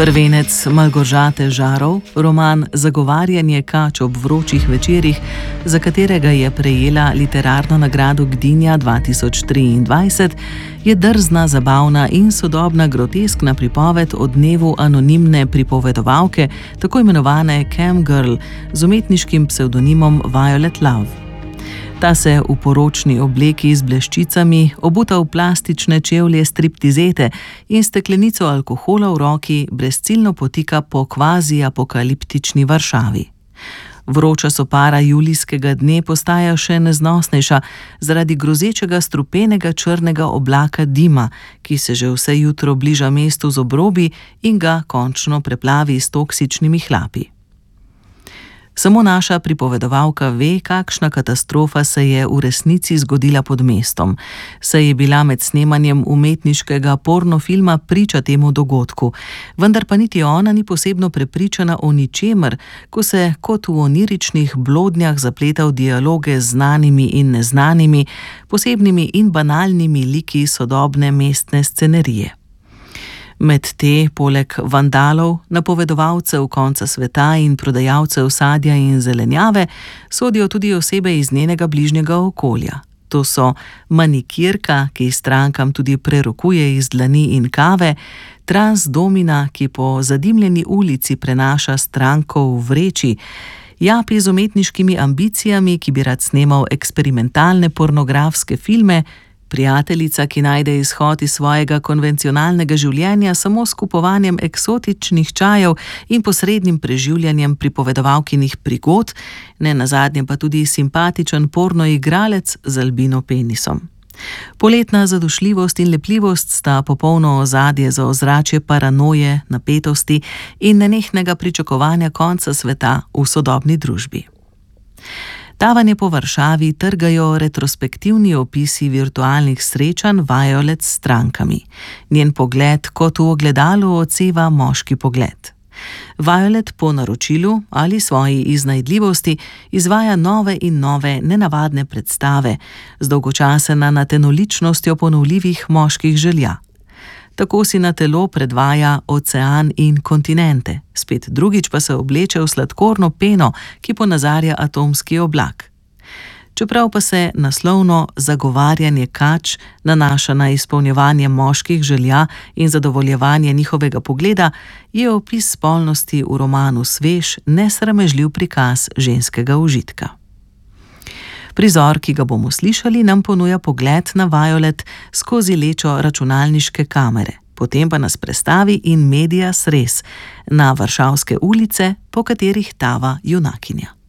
Prvenec Malgorzate Žarov, roman Zagovarjanje kač ob vročih večerih, za katerega je prejela literarno nagrado Gdinja 2023, je drzna, zabavna in sodobna groteskna pripoved o dnevu anonimne pripovedovalke, tako imenovane Cam Girl, z umetniškim psevdonimom Violet Love. Ta se v poročni obleki z bleščicami, obuta v plastične čevlje striptizete in steklenico alkohola v roki, brezciljno potika po kvazi-apokaliptični Varšavi. Vroča sopara julijskega dne postaja še neznosnejša zaradi grozečega strupenega črnega oblaka dima, ki se že vse jutro bliža mestu z obrobi in ga končno preplavi s toksičnimi hlapi. Samo naša pripovedovalka ve, kakšna katastrofa se je v resnici zgodila pod mestom, saj je bila med snemanjem umetniškega pornofilma priča temu dogodku, vendar pa niti ona ni posebno prepričana o ničemer, ko se kot v oniričnih blodnjah zapleta v dialoge z znanimi in neznanimi, posebnimi in banalnimi liki sodobne mestne scenerije. Med te, poleg vandalov, napovedovalcev konca sveta in prodajalcev sadja in zelenjave, sodijo tudi osebe iz njenega bližnjega okolja. To so manikirka, ki strankam tudi prerokuje iz dlani in kave, transdomina, ki po zadimljeni ulici prenaša stranko v vreči, japi z umetniškimi ambicijami, ki bi rad snemal eksperimentalne pornografske filme, prijateljica, ki najde izhod iz svojega konvencionalnega življenja samo s kupovanjem eksotičnih čajev in posrednim preživljanjem pripovedovalkinih prigod, ne nazadnje pa tudi simpatičen pornoigralec z albino penisom. Poletna zadušljivost in lepljivost sta popolno ozadje za ozračje paranoje, napetosti in nenehnega pričakovanja konca sveta v sodobni družbi. Tavanje po Varšavi trgajo retrospektivni opisi virtualnih srečanj Violet s strankami. Njen pogled kot v ogledalu odseva moški pogled. Violet po naročilu ali svoji iznajdljivosti izvaja nove in nove nenavadne predstave z dolgočasena nad enoličnostjo ponovljivih moških želja. Tako si na telo predvaja ocean in kontinente, spet drugič pa se obleče v sladkorno peno, ki ponazarja atomski oblak. Čeprav pa se naslovno Zagovarjanje kač nanaša na izpolnjevanje moških želja in zadovoljevanje njihovega pogleda, je opis spolnosti v romanu svež, nesramežljiv prikaz ženskega užitka. Prizor, ki ga bomo slišali, nam ponuja pogled na Violet skozi lečo računalniške kamere, potem pa nas prestavi in medias res na varšavske ulice, po katerih tava junakinja.